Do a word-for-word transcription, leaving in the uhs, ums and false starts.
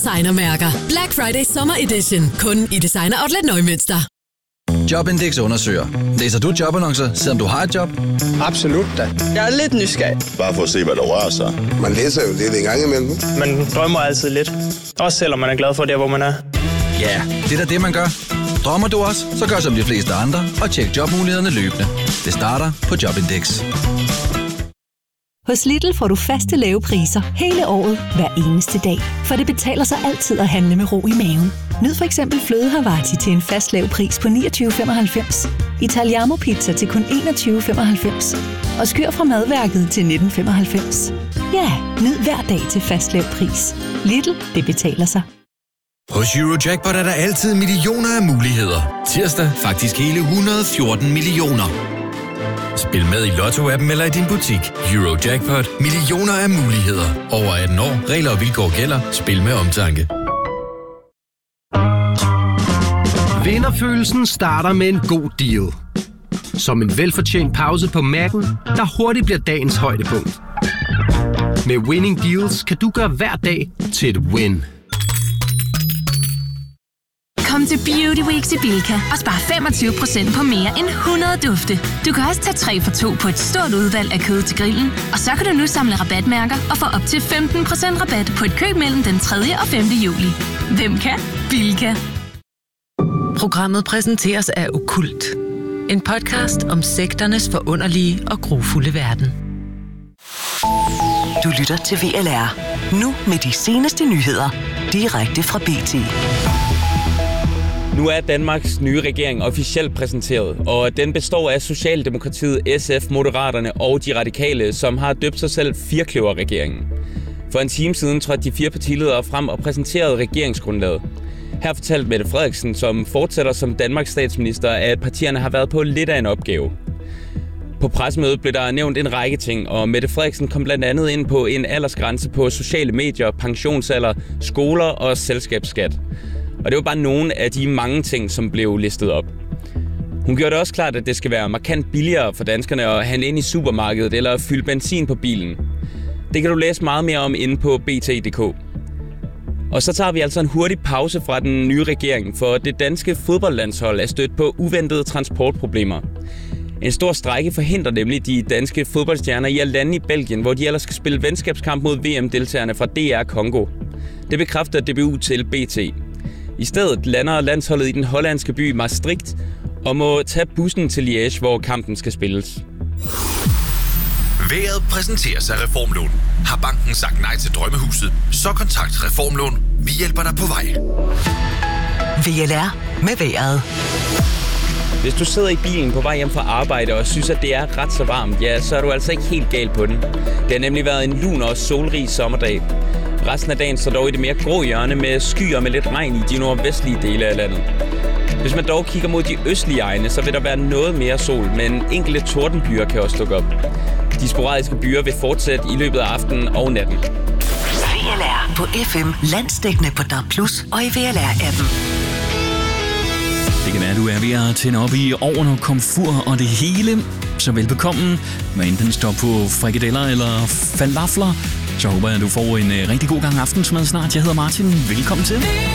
Designermærker. Black Friday Summer Edition. Kun i Designer Outlet Neumünster. Jobindex undersøger. Læser du jobannoncer, selvom du har et job? Absolut da. Jeg er lidt nysgerrig. Bare for at se, hvad der rører sig. Man læser jo det en gang imellem. Man drømmer altid lidt. Også selvom man er glad for det, hvor man er. Ja, det er da det, man gør. Drømmer du også, så gør som de fleste andre og tjek jobmulighederne løbende. Det starter på Jobindex. Hos Lidl får du faste lave priser hele året, hver eneste dag. For det betaler sig altid at handle med ro i maven. Nyd for eksempel fløde Havarti til en fast lav pris på niogtyve femoghalvfems. Italiano pizza til kun enogtyve femoghalvfems. Og skyr fra madværket til nitten femoghalvfems. Ja, nyd hver dag til fast lav pris. Lidl, det betaler sig. Hos Eurojackpot er der altid millioner af muligheder. Tirsdag faktisk hele et hundrede og fjorten millioner. Spil med i Lotto-appen eller i din butik. Eurojackpot. Millioner af muligheder. Over atten år. Regler og vilkår gælder. Spil med omtanke. Vinderfølelsen starter med en god deal. Som en velfortjent pause på Mac'en, der hurtigt bliver dagens højdepunkt. Med Winning Deals kan du gøre hver dag til et win. Kom til Beauty Week til Bilka og spar femogtyve procent på mere end hundrede dufte. Du kan også tage tre for to på et stort udvalg af kød til grillen, og så kan du nu samle rabatmærker og få op til femten procent rabat på et køb mellem den tredje og femte juli. Hvem kan? Bilka. Programmet præsenteres af Okkult. En podcast om sekternes forunderlige og grufulde verden. Du lytter til V L R. Nu med de seneste nyheder. Direkte fra B T. Nu er Danmarks nye regering officielt præsenteret, og den består af Socialdemokratiet, S F, Moderaterne og De Radikale, som har døbt sig selv Firkløver-regeringen. For en time siden trådte de fire partiledere frem og præsenterede regeringsgrundlaget. Her fortalte Mette Frederiksen, som fortsætter som Danmarks statsminister, at partierne har været på lidt af en opgave. På pressemødet blev der nævnt en række ting, og Mette Frederiksen kom blandt andet ind på en aldersgrænse på sociale medier, pensionsalder, skoler og selskabsskat. Og det var bare nogle af de mange ting, som blev listet op. Hun gjorde det også klart, at det skal være markant billigere for danskerne at handle ind i supermarkedet eller fylde benzin på bilen. Det kan du læse meget mere om inde på B T punktum d k. Og så tager vi altså en hurtig pause fra den nye regering, for det danske fodboldlandshold er stødt på uventede transportproblemer. En stor strejke forhindrer nemlig de danske fodboldstjerner i at lande i Belgien, hvor de ellers skal spille venskabskamp mod V M-deltagerne fra D R Congo. Det bekræfter D B U til B T. I stedet lander landsholdet i den hollandske by Maastricht og må tage bussen til Liège, hvor kampen skal spilles. Været præsenteres af Reformlån. Har banken sagt nej til drømmehuset, så kontakt Reformlån. Vi hjælper dig på vej. V L R med vejret. Hvis du sidder i bilen på vej hjem fra arbejde og synes, at det er ret så varmt, ja, så er du altså ikke helt galt på den. Det har nemlig været en lun og solrig sommerdag. Resten af dagen står dog i det mere grå hjørne med skyer med lidt regn i de nordvestlige dele af landet. Hvis man dog kigger mod de østlige egne, så vil der være noget mere sol, men enkelte tordenbyer kan også dukke op. De sporadiske byer vil fortsætte i løbet af aftenen og natten. V L R på F M, landsdækkende på D A B plus og i V L R-appen. Det kan være, at du er ved at tænde op i ovn og komfur og det hele. Så velbekomme. Hvad enten den står på frikadeller eller falafler, så håber jeg, at du får en rigtig god gang aftensmad snart. Jeg hedder Martin. Velkommen til.